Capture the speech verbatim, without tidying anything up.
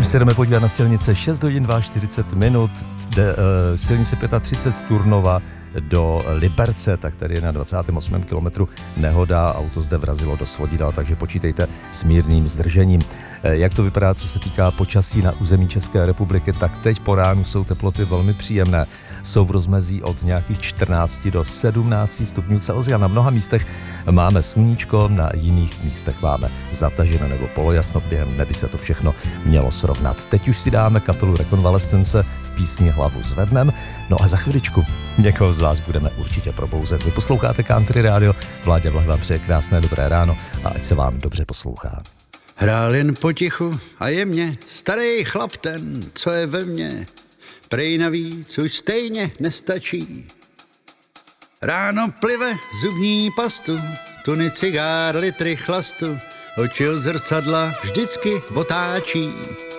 My se jdeme podívat na silnice šest hodin čtyřicet minut, de, uh, silnice třicet pět z Turnova do Liberce, tak tady je na dvacátém osmém kilometru nehoda, auto zde vrazilo do svodidla, takže počítejte s mírným zdržením. Jak to vypadá, co se týká počasí na území České republiky, tak teď po ránu jsou teploty velmi příjemné. Jsou v rozmezí od nějakých čtrnácti do sedmnácti stupňů Celsia. Na mnoha místech máme sluníčko, na jiných místech máme zataženo nebo polojasno, během dne by se to všechno mělo srovnat. Teď už si dáme kapelu Rekonvalescence v písni Hlavu zvednem, no a za chviličku někoho z vás budeme určitě probouzet. Vy posloucháte Country Radio, Vláďa Vlh vám přeje krásné dobré ráno a ať se vám dobře poslouchá. Hrál jen potichu a jemně, starý chlap ten, co je ve mně, prej navíc už stejně nestačí. Ráno plive zubní pastu, tuny cigár, litry chlastu, oči od zrcadla vždycky otáčí.